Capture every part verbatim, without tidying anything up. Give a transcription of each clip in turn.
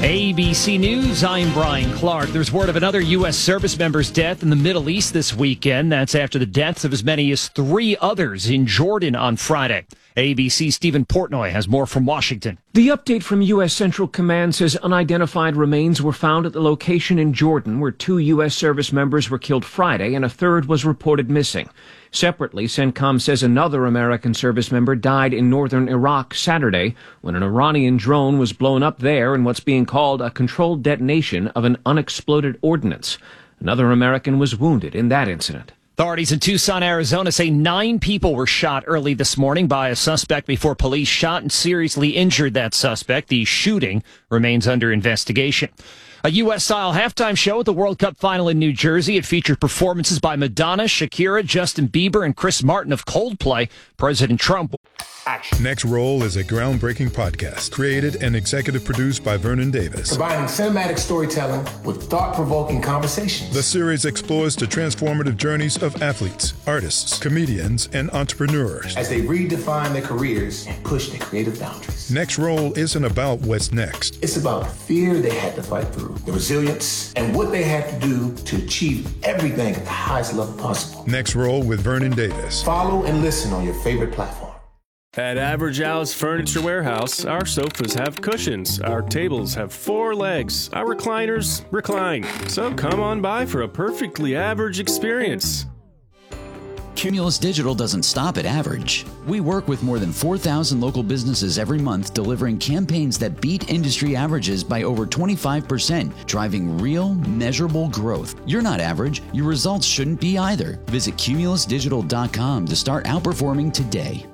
A B C News, I'm Brian Clark. There's word of another U S service member's death in the Middle East this weekend. That's after the deaths of as many as three others in Jordan on Friday. A B C's Stephen Portnoy has more from Washington. The update from U S Central Command says unidentified remains were found at the location in Jordan where two U S service members were killed Friday and a third was reported missing. Separately, CENTCOM says another American service member died in northern Iraq Saturday when an Iranian drone was blown up there in what's being called a controlled detonation of an unexploded ordnance. Another American was wounded in that incident. Authorities in Tucson, Arizona say nine people were shot early this morning by a suspect before police shot and seriously injured that suspect. The shooting remains under investigation. A U S-style halftime show at the World Cup final in New Jersey. It featured performances by Madonna, Shakira, Justin Bieber, and Chris Martin of Coldplay. President Trump. Action. Next Roll is a groundbreaking podcast created and executive produced by Vernon Davis. Combining cinematic storytelling with thought-provoking conversations. The series explores the transformative journeys of athletes, artists, comedians, and entrepreneurs as they redefine their careers and push their creative boundaries. Next Roll isn't about what's next. It's about the fear they had to fight through, the resilience, and what they had to do to achieve everything at the highest level possible. Next Roll with Vernon Davis. Follow and listen on your favorite platform. At Average Al's Furniture Warehouse, our sofas have cushions, our tables have four legs, our recliners recline. So come on by for a perfectly average experience. Cumulus Digital doesn't stop at average. We work with more than four thousand local businesses every month, delivering campaigns that beat industry averages by over twenty-five percent, driving real, measurable growth. You're not average. Your results shouldn't be either. Visit cumulus digital dot com to start outperforming today.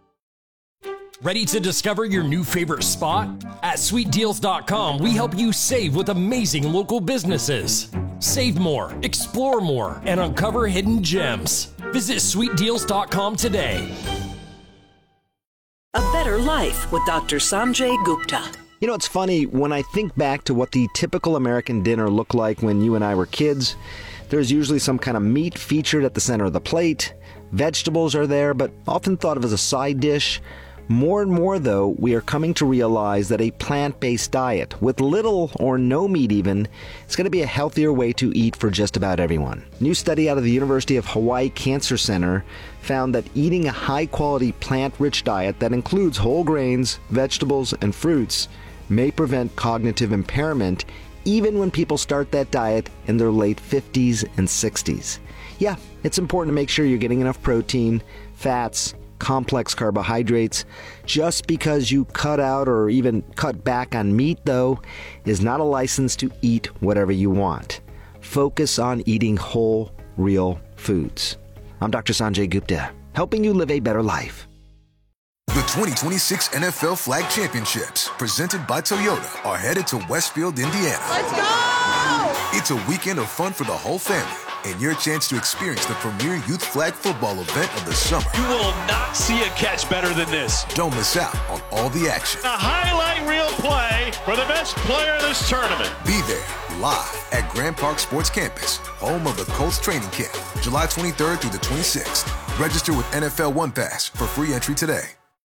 Ready to discover your new favorite spot? At sweet deals dot com, we help you save with amazing local businesses. Save more, explore more, and uncover hidden gems. Visit sweet deals dot com today. A better life with Doctor Sanjay Gupta. You know, it's funny, when I think back to what the typical American dinner looked like when you and I were kids, there's usually some kind of meat featured at the center of the plate. Vegetables are there, but often thought of as a side dish. More and more, though, we are coming to realize that a plant-based diet, with little or no meat even, is going to be a healthier way to eat for just about everyone. A new study out of the University of Hawaii Cancer Center found that eating a high-quality plant-rich diet that includes whole grains, vegetables, and fruits may prevent cognitive impairment even when people start that diet in their late fifties and sixties. Yeah, it's important to make sure you're getting enough protein, fats, complex carbohydrates. Just because you cut out or even cut back on meat, though, is not a license to eat whatever you want. Focus on eating whole, real foods. I'm Doctor Sanjay Gupta, helping you live a better life. The twenty twenty-six N F L Flag Championships, presented by Toyota, are headed to Westfield, Indiana. Let's go! It's a weekend of fun for the whole family, and your chance to experience the premier youth flag football event of the summer. You will not see a catch better than this. Don't miss out on all the action. A highlight reel play for the best player in this tournament. Be there, live at Grand Park Sports Campus, home of the Colts training camp, July twenty-third through the twenty-sixth. Register with N F L One Pass for free entry today.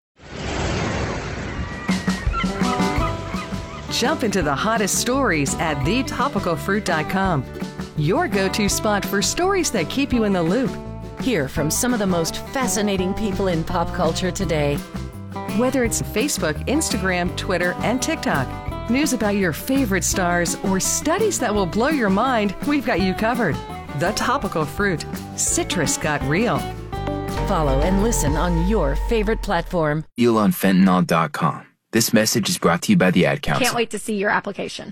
Jump into the hottest stories at the topical fruit dot com. Your go-to spot for stories that keep you in the loop. Hear from some of the most fascinating people in pop culture today. Whether it's Facebook, Instagram, Twitter, and TikTok, news about your favorite stars, or studies that will blow your mind, we've got you covered. The Topical Fruit. Citrus got real. Follow and listen on your favorite platform. Deal on fentanyl dot com. This message is brought to you by the Ad Council. Can't wait to see your application.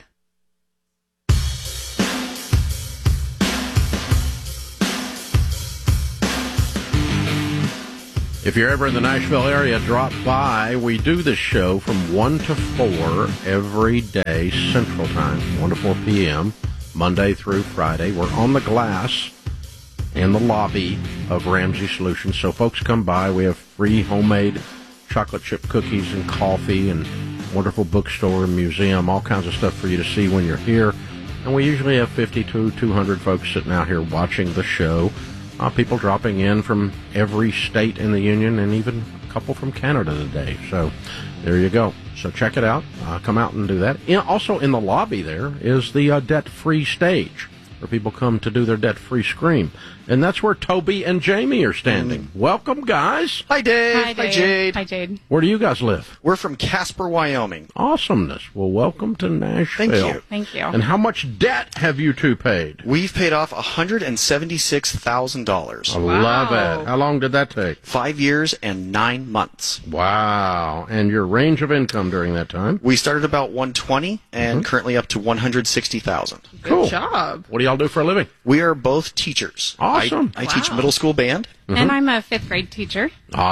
If you're ever in the Nashville area, drop by. We do this show from one to four every day, Central Time, one to four p.m., Monday through Friday. We're on the glass in the lobby of Ramsey Solutions. So folks come by. We have free homemade chocolate chip cookies and coffee and wonderful bookstore and museum, all kinds of stuff for you to see when you're here. And we usually have fifty to two hundred folks sitting out here watching the show. Uh, people dropping in from every state in the union and even a couple from Canada today. So there you go. So check it out. Uh, come out and do that. In, also in the lobby there is the uh, debt-free stage, where people come to do their debt-free scream. And that's where Toby and Jamie are standing. Mm. Welcome, guys. Hi, Dave. Hi, Dave. Hi, Jade. Hi, Jade. Where do you guys live? We're from Casper, Wyoming. Awesomeness. Well, welcome to Nashville. Thank you. Thank you. And how much debt have you two paid? We've paid off one hundred seventy-six thousand dollars. I love it. How long did that take? Five years and nine months. Wow. And your range of income during that time? We started about one hundred twenty and Mhm. currently up to one hundred sixty thousand. Cool. Good job. What do y'all do for a living? We are both teachers. Awesome. I, I Wow. teach middle school band. Mhm. And I'm a fifth grade teacher.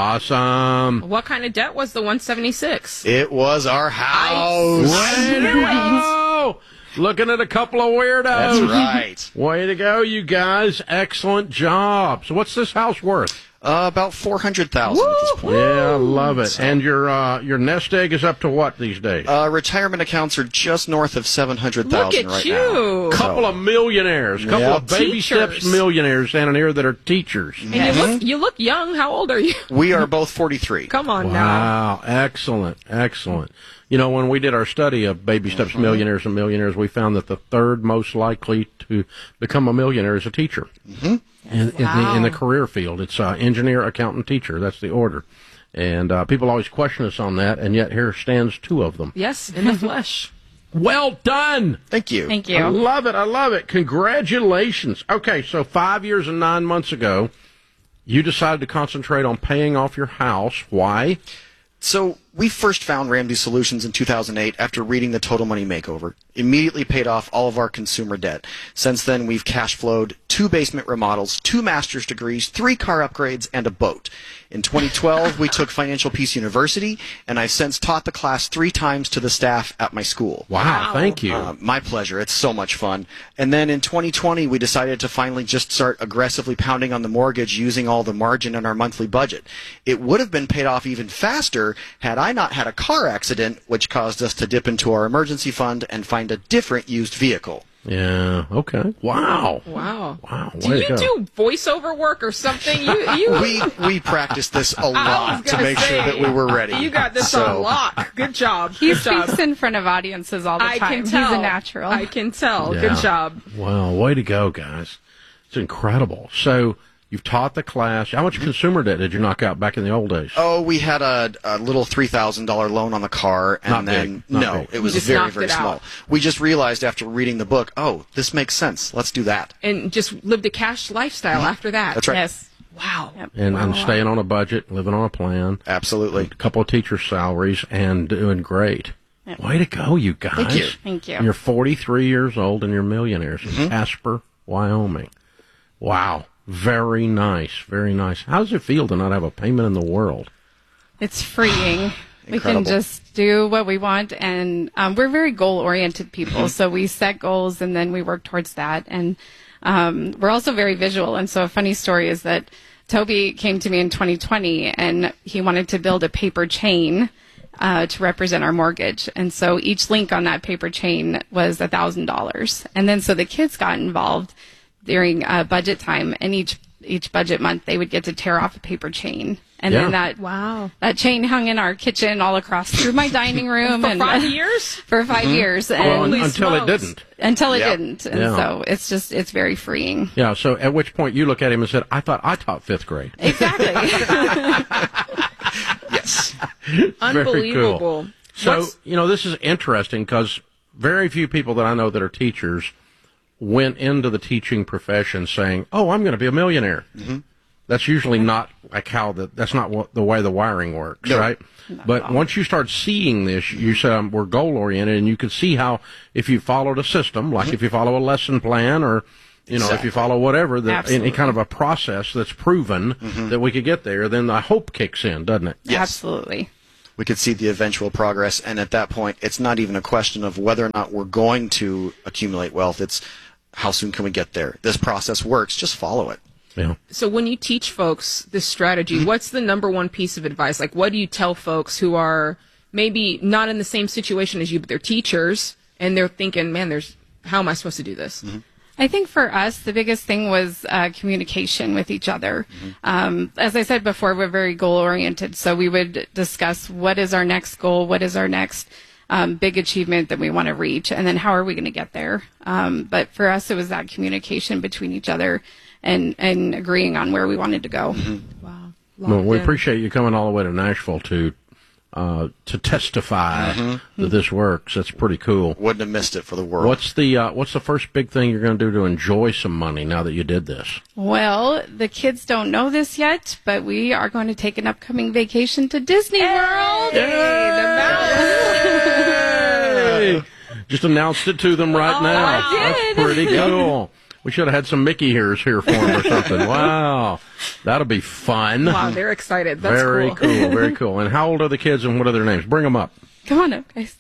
Awesome. What kind of debt was the one seventy-six? It was our house. Way to go! Looking at a couple of weirdos. That's right. Way to go, you guys. Excellent job. So what's this house worth? Uh, about four hundred thousand at this point. Yeah, I love it. And your uh, your nest egg is up to what these days? Uh, retirement accounts are just north of seven hundred thousand Look at right you. now. Couple of millionaires, couple Yep. of baby Teachers. steps millionaires standing here that are teachers. And you look, you look young. How old are you? We are both forty-three. Come on now. Wow, excellent, excellent. You know, when we did our study of baby steps millionaires and millionaires, we found that the third most likely to become a millionaire is a teacher. Mm-hmm. In, in, the, in the career field, it's uh, engineer, accountant, teacher. That's the order. And uh, people always question us on that, and yet here stands two of them. Yes, in the flesh. Well done. Thank you. Thank I you. love it. I love it. Congratulations. Okay, so five years and nine months ago, you decided to concentrate on paying off your house. Why? So we first found Ramsey Solutions in two thousand eight after reading the Total Money Makeover. Immediately paid off all of our consumer debt. Since then, we've cash flowed two basement remodels, two master's degrees, three car upgrades, and a boat. In twenty twelve, we took Financial Peace University, and I've since taught the class three times to the staff at my school. Wow, thank you. Uh, my pleasure. It's so much fun. And then in twenty twenty, we decided to finally just start aggressively pounding on the mortgage using all the margin in our monthly budget. It would have been paid off even faster had I not had a car accident, which caused us to dip into our emergency fund and find a different used vehicle. Yeah, okay. Wow. Wow. Wow. Do way you to go. do voiceover work or something? You, you. We we practiced this a I was lot to gonna make say, sure that we were ready. You got this So- on lock. Good job. He Good job. speaks in front of audiences all the I time. can tell. He's a natural. I can tell. Yeah. Good job. Wow, way to go, guys. It's incredible. So you've taught the class. How much consumer debt did you knock out back in the old days? Oh, we had a, a little three thousand dollars loan on the car, and Not then big, not no, big. it was You just very, knocked very it small. out. We just realized after reading the book, oh, this makes sense. Let's do that. And just lived a cash lifestyle after that. That's right. Yes. Wow. And, wow. and staying on a budget, living on a plan. Absolutely. A couple of teacher salaries, and doing great. Yep. Way to go, you guys. Thank you. Thank you. And you're forty-three years old, and you're millionaires in Mm-hmm. Casper, Wyoming. Wow. Very nice. Very nice. How does it feel to not have a payment in the world? It's freeing. We can Incredible. just do what we want, and um, we're very goal-oriented people. So we set goals, and then we work towards that. And um, we're also very visual. And so a funny story is that Toby came to me in twenty twenty, and he wanted to build a paper chain uh, to represent our mortgage. And so each link on that paper chain was one thousand dollars. And then so the kids got involved during uh, budget time, and each each budget month they would get to tear off a paper chain, and Yeah. then that Wow. that chain hung in our kitchen all across through my dining room For and five years? for five years, and Well, un- Holy until it smokes. didn't. until it Yeah. didn't, and Yeah. so it's just it's very freeing. Yeah, so at which point you look at him and said, I thought I taught fifth grade. Exactly. Yes. Very Unbelievable. cool. So, What's- you know, this is interesting because very few people that I know that are teachers went into the teaching profession saying, oh, I'm going to be a millionaire. Mm-hmm. That's usually not like how the, that's not what, the way the wiring works, No. right? But once you start seeing this, you said um, we're goal oriented, and you can see how if you followed a system, like if you follow a lesson plan or, you know, if Exactly. you follow whatever, that Absolutely. any kind of a process that's proven that we could get there, then the hope kicks in, doesn't it? Yes. Absolutely. We could see the eventual progress, and at that point, it's not even a question of whether or not we're going to accumulate wealth. It's how soon can we get there? This process works. Just follow it. Yeah. So when you teach folks this strategy, what's the number one piece of advice? Like, what do you tell folks who are maybe not in the same situation as you, but they're teachers, and they're thinking, man, there's how am I supposed to do this? I I think for us, the biggest thing was uh, communication with each other. Mm-hmm. Um, as I said before, we're very goal-oriented, so we would discuss what is our next goal, what is our next um, big achievement that we want to reach, and then how are we going to get there. Um, but for us, it was that communication between each other and, and agreeing on where we wanted to go. Mm-hmm. Wow. Well, we appreciate you coming all the way to Nashville to uh, to testify Mm-hmm. that this works. That's pretty cool. Wouldn't have missed it for the world. What's the uh, What's the first big thing you're going to do to enjoy some money now that you did this? Well, the kids don't know this yet, but we are going to take an upcoming vacation to Disney World. Hey! Just announced it to them right Oh, now. I did. That's pretty cool. We should have had some Mickey ears here for them or something. Wow. That'll be fun. Wow, they're excited. That's very cool. cool. Very cool. And how old are the kids and what are their names? Bring them up. Come on up, guys.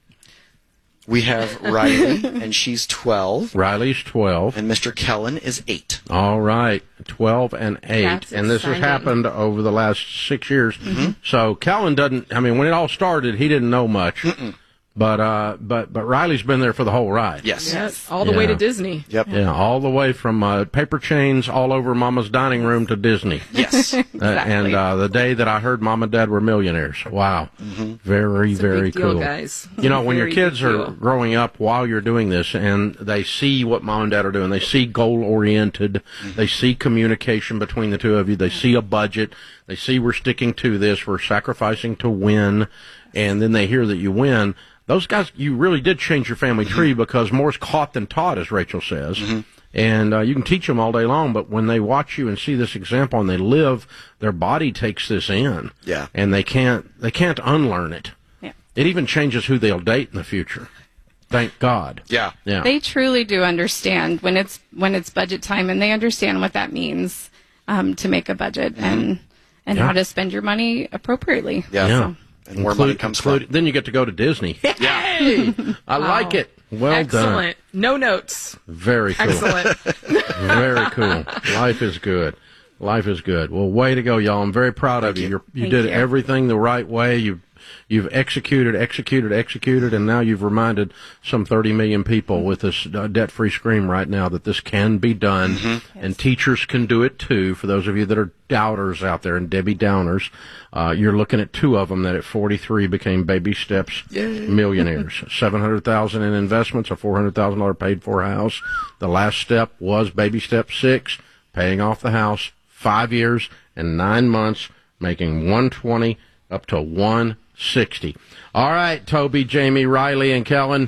We have Riley, and she's twelve. Riley's twelve. And Mister Kellen is eight. All right. twelve and eight. That's and this has exciting. happened over the last six years. Mhm. So Kellen doesn't, I mean, when it all started, he didn't know much. Mm-mm. But uh, but but Riley's been there for the whole ride. Yes. Yes, all the way Yeah. to Disney. Yep. Yeah, all the way from uh, paper chains all over Mama's dining room to Disney. Yes. Uh, and uh, the day that I heard Mom and Dad were millionaires. Wow. Mm-hmm. Very, It's a very big deal, cool. guys. You know, when your Very kids big are deal. growing up while you're doing this and they see what Mom and Dad are doing, they see goal-oriented, they see communication between the two of you, they see a budget, they see we're sticking to this, we're sacrificing to win, and then they hear that you win. Those guys, you really did change your family tree because more's caught than taught, as Rachel says. Mm-hmm. And uh, you can teach them all day long, but when they watch you and see this example and they live, their body takes this in. Yeah. And they can't they can't unlearn it. Yeah. It even changes who they'll date in the future. Thank God. Yeah. Yeah. They truly do understand when it's when it's budget time, and they understand what that means um, to make a budget and and Yeah. how to spend your money appropriately. Yeah. So, And where money Include- comes include- from. Then you get to go to Disney. Hey! I Wow. like it. Well Excellent. done. No notes. Very cool. Excellent. Very cool. Life is good. Life is good. Well, way to go, y'all. I'm very proud of you. You're, you Thank did you. everything the right way. You've, you've executed, executed, executed, and now you've reminded some thirty million people with this uh, debt-free scream right now that this can be done, Mm-hmm. and teachers can do it too. For those of you that are doubters out there and Debbie Downers, uh, you're looking at two of them that at forty-three became baby steps millionaires. seven hundred thousand dollars in investments, a four hundred thousand dollars paid-for house. The last step was baby step six, paying off the house, five years and nine months, making one twenty up to one sixty. All right, Toby, Jamie, Riley, and Kellen,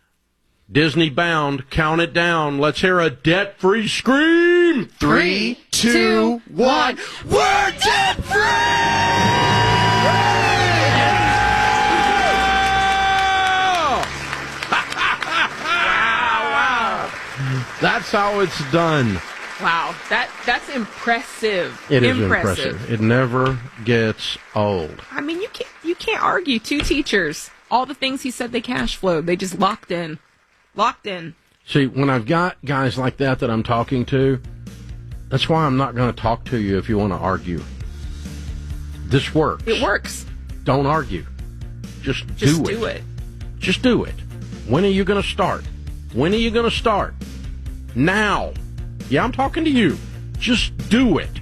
Disney bound. Count it down. Let's hear a debt-free scream. Three, two, one. We're debt That's how it's done. Wow, that that's impressive. It is impressive. It never gets old. I mean, you can't you can't argue. Two teachers, all the things he said they cash flowed, they just locked in, locked in. See, when I've got guys like that that I'm talking to, that's why I'm not going to talk to you if you want to argue. This works. It works. Don't argue. Just, Just do, do it. it. Just do it. When are you going to start? When are you going to start? Now. Yeah, I'm talking to you. Just do it.